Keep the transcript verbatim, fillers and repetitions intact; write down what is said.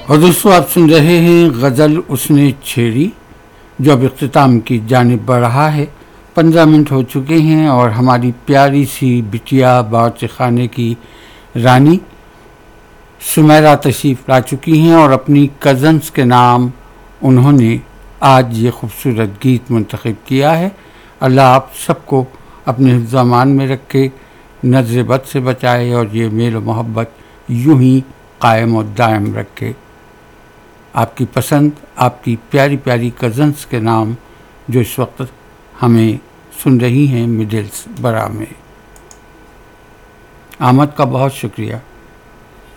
और दोस्तों आप सुन रहे हैं गज़ल उसने छेड़ी जो अब इख्तिताम की जानिब बढ़ रहा है। पंद्रह मिनट हो चुके हैं और हमारी प्यारी सी बिटिया बावर्ची खाने की रानी सुमेरा तशरीफ़ ला चुकी हैं और अपनी कज़न्स के नाम उन्होंने आज ये खूबसूरत गीत मुंतखब किया है। अल्लाह आप सबको अपने हिफ्ज़-ओ-अमान में रखे, नज़र बद से बचाए और ये मेल व मोहब्बत यूं ही कायम और दायम रखे। आपकी पसंद आपकी प्यारी प्यारी कज़न्स के नाम जो इस वक्त हमें सुन रही हैं मिडिल्स बरा में। आमद का बहुत शुक्रिया।